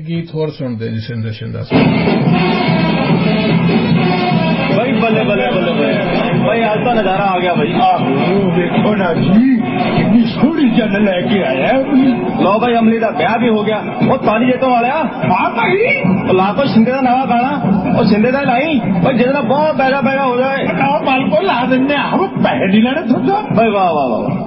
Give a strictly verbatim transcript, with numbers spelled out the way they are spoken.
गीत होर सुनते जी शिंदे शिंदा भाई बल्ले बल्ले बल्ले भाई आज तो नजारा आ गया भाई। आहो देखो ना जी कितनी सोहनी जन लेके आया लो भाई अमली का ब्याह भी हो गया। वो ताली जेतों वाले हाँ भाई ला को शिंदे का नवा गाना और शिंदे का लाई भाई जितना बहुत बैगा बैगा हो जाए माल को ला देने हम पैसे नहीं लेने थोड़ा भाई वाह वाह वाह